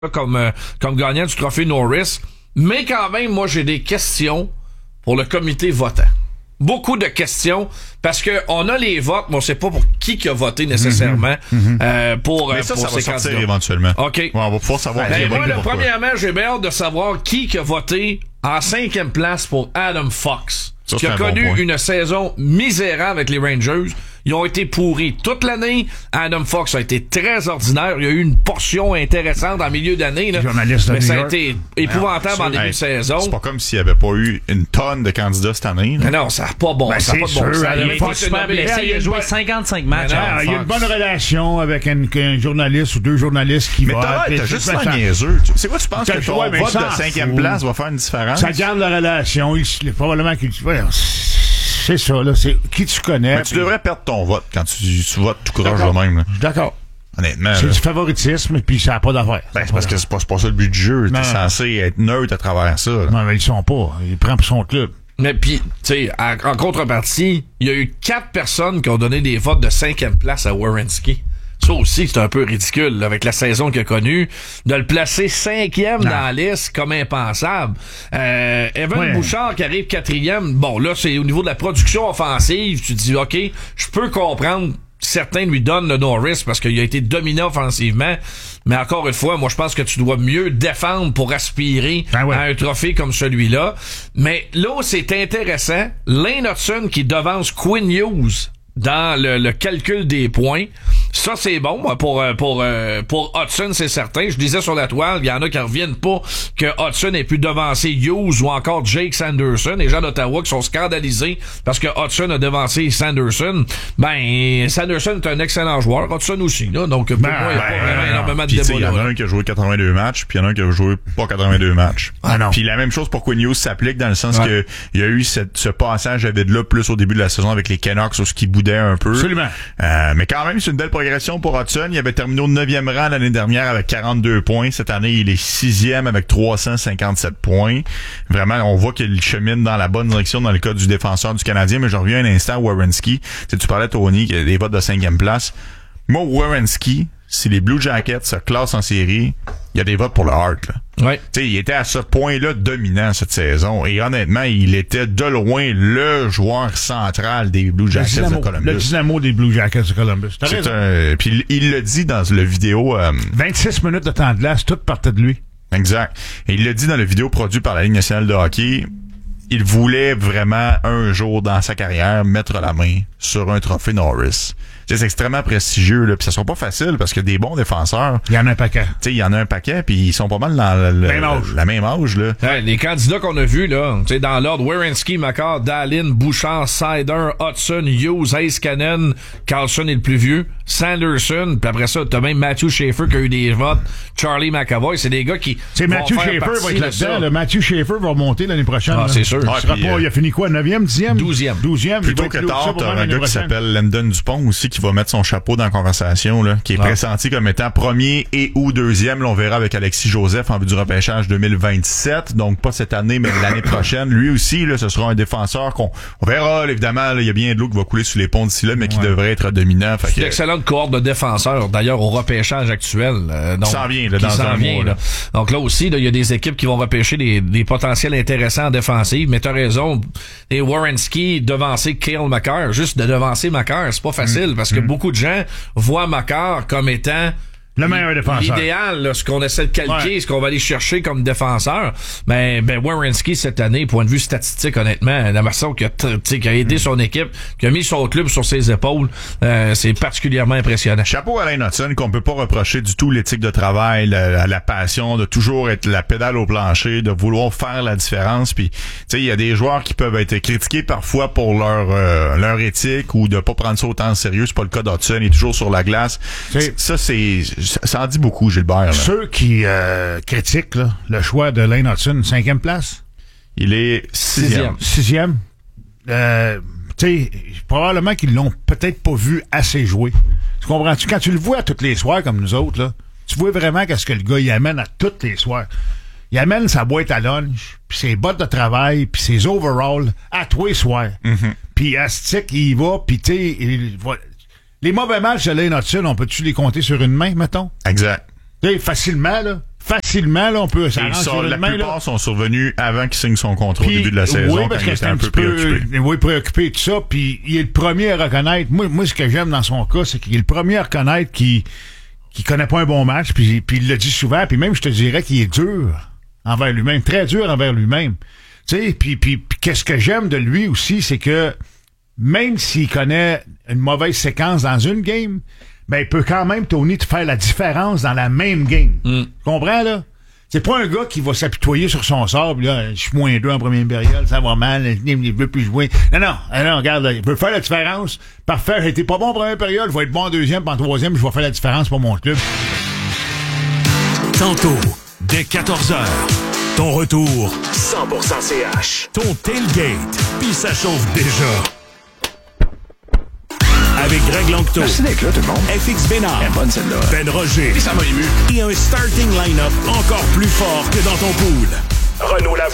comme gagnant du trophée Norris. Mais quand même, moi, j'ai des questions pour le comité votant. Beaucoup de questions, parce que on a les votes, mais on sait pas pour qui a voté nécessairement. Pour mais ça pour va ces sortir candidats. éventuellement. OK. Ouais, on va pouvoir savoir qui a moi, voté pourquoi. premièrement, j'ai bien hâte de savoir qui a voté en 5e place pour Adam Fox. Ça, qui a c'est un bon connu point. une saison misérable avec les Rangers. Ils ont été pourris toute l'année. Adam Fox a été très ordinaire. Il y a eu une portion intéressante en milieu d'année. Là. Journaliste de Mais New ça a York. été épouvantable en début de saison. C'est pas comme s'il n'y avait pas eu une tonne de candidats cette année. Là. Mais non, ça n'a pas bon. Ben, ça n'a pas de c'est bon sûr, sens. Adam Il a Fox, été super nommé- blessé. Il a joué 55 matchs. Mais non, Il y a une bonne relation avec un journaliste ou deux journalistes qui Mais votent. t'as juste Ça- l'air niaiseux. C'est quoi tu penses Ça, que ton ouais, mais vote ça de 5e fout. place va faire une différence? Ça garde la relation. Probablement qu'il c'est ça, là. C'est qui tu connais. Mais tu devrais perdre ton vote quand tu votes tout croche de même. Là. D'accord. Honnêtement. C'est là. du favoritisme, puis ça n'a pas d'affaire. Ben, c'est parce que c'est pas ça le but du jeu. T'es Non. censé être neutre à travers ça. Là. Non, mais ils sont pas. Il prend pour son club. Mais puis, tu sais, en contrepartie, il y a eu 4 personnes qui ont donné des votes de 5e place à Werenski. Ça aussi, c'est un peu ridicule, là, avec la saison qu'il a connue. De le placer 5e dans la liste comme impensable. Evan Bouchard qui arrive 4e. Bon, là, c'est au niveau de la production offensive. Tu te dis, OK, je peux comprendre. Certains lui donnent le Norris parce qu'il a été dominé offensivement. Mais encore une fois, moi, je pense que tu dois mieux défendre pour aspirer à un trophée comme celui-là. Mais là où c'est intéressant, Lane Hudson qui devance Quinn Hughes dans le calcul des points. Ça, c'est bon, moi, pour Hudson, c'est certain. Je disais sur la toile, il y en a qui ne reviennent pas que Hudson ait pu devancer Hughes ou encore Jake Sanderson. Les gens d'Ottawa qui sont scandalisés parce que Hudson a devancé Sanderson. Ben, Sanderson est un excellent joueur. Hudson aussi, là. Donc, pour moi, il n'y a pas vraiment énormément de Puis, débat il y en a là. un qui a joué 82 matchs, puis il y en a un qui a joué pas 82 matchs. Ah non. Puis la même chose pour Quinn Hughes s'applique dans le sens que il y a eu ce passage à vide-là plus au début de la saison avec les Canucks où ce qui boudait un peu. Absolument. Mais quand même, c'est une belle progression pour Hudson. Il avait terminé au 9e rang l'année dernière avec 42 points. Cette année, il est 6e avec 357 points. Vraiment, on voit qu'il chemine dans la bonne direction dans le cas du défenseur du Canadien. Mais je reviens un instant à Werenski. Tu parlais, Tony, qu'il y a des votes de 5e place. Moi, Werenski, si les Blue Jackets se classent en série, il y a des votes pour le Hart, là. Ouais. T'sais, il était à ce point-là dominant cette saison. Et honnêtement, il était de loin le joueur central des Blue Jackets de Columbus. Le dynamo des Blue Jackets de Columbus. T'as raison. Puis il le dit dans le vidéo... 26 minutes de temps de glace, tout partait de lui. Exact. Et il le dit dans le vidéo produit par la Ligue nationale de hockey. Il voulait vraiment, un jour dans sa carrière, mettre la main sur un trophée Norris. C'est extrêmement prestigieux, là. Puis ça sera pas facile parce que des bons défenseurs... Il y en a un paquet. Tu sais, il y en a un paquet, puis ils sont pas mal dans la même âge, là. Ouais, les candidats qu'on a vus, là, tu sais, dans l'ordre, Werenski, Makar, Dahlin, Bouchard, Sider, Hudson, Hughes, Heiskanen, Carlson est le plus vieux, Sanderson, puis après ça, t'as même Matthew Schaefer qui a eu des votes, Charlie McAvoy, c'est des gars qui... C'est Matthew Schaefer va être là-dedans. Là. Matthew Schaefer va remonter l'année prochaine. Ah, là. c'est sûr. Il a fini quoi, 9e, 10e? 12e. Plutôt que tard, t'as un gars qui s'appelle Landon Dupont aussi qui va mettre son chapeau dans la conversation, là, qui est pressenti comme étant premier et ou deuxième. Là, on verra avec Alexis Joseph en vue du repêchage 2027. Donc, pas cette année, mais l'année prochaine. Lui aussi, là, ce sera un défenseur qu'on verra. Là, évidemment, il y a bien de l'eau qui va couler sous les ponts d'ici là, mais qui devrait être dominant. C'est une excellente cohorte de défenseurs, d'ailleurs, au repêchage actuel. Donc, qui s'en vient, là, dans un mois. Là. Donc là aussi, il y a des équipes qui vont repêcher des potentiels intéressants en défensive. Mais t'as raison, et Werenski devancer Cale Makar, juste de devancer Makar, c'est pas facile parce que beaucoup de gens voient Makar comme étant le meilleur défenseur. L'idéal, là, ce qu'on essaie de calquer, ce qu'on va aller chercher comme défenseur. Ben Werenski, cette année, point de vue statistique, honnêtement, la façon qui a aidé son équipe, qui a mis son club sur ses épaules, c'est particulièrement impressionnant. Chapeau à Lane Hudson, qu'on peut pas reprocher du tout l'éthique de travail, la passion, de toujours être la pédale au plancher, de vouloir faire la différence. Puis, tu sais, il y a des joueurs qui peuvent être critiqués parfois pour leur éthique ou de pas prendre ça autant au sérieux. C'est pas le cas d'Hudson, il est toujours sur la glace. Ça en dit beaucoup, Gilbert. Là. Ceux qui critiquent là, le choix de Lane Hudson, 5e place? Il est 6e. 6e. Tu sais, probablement qu'ils l'ont peut-être pas vu assez jouer. Tu comprends-tu? Quand tu le vois à tous les soirs comme nous autres, là, tu vois vraiment qu'est-ce que le gars il amène à tous les soirs. Il amène sa boîte à lunch, puis ses bottes de travail, puis ses overalls à tous les soirs. Puis Astic, il y va, puis tu sais, il va... Les mauvais matchs de Lane Hudson, on peut-tu les compter sur une main, mettons? Exact. T'sais, facilement, là. facilement, là, on peut s'arranger la plupart sont survenus avant qu'il signe son contrat au début de la saison, oui, parce quand il était un peu préoccupé. Oui, préoccupé et tout ça, puis il est le premier à reconnaître. Moi, ce que j'aime dans son cas, c'est qu'il est le premier à reconnaître qu'il connaît pas un bon match, puis il le dit souvent, puis même, je te dirais qu'il est dur envers lui-même, très dur envers lui-même. Tu sais, puis qu'est-ce que j'aime de lui aussi, c'est que même s'il connaît une mauvaise séquence dans une game, ben, il peut quand même, Tony, te faire la différence dans la même game. Tu comprends, là? C'est pas un gars qui va s'apitoyer sur son sort, pis là, je suis -2 en première période, ça va mal, il veut plus jouer. Non, regarde, là, il veut faire la différence. Parfait, j'ai été pas bon en première période, je vais être bon en deuxième, puis en troisième, je vais faire la différence pour mon club. Tantôt, dès 14h, ton retour 100% CH. Ton tailgate, puis ça chauffe déjà. Avec Greg Lanctot. Merci d'être là, tout le monde. FX Bénard. Elle est bonne, celle-là. Ben Roger. Et ça m'a ému. Et un starting line-up encore plus fort que dans ton pool. Renaud Lavoie.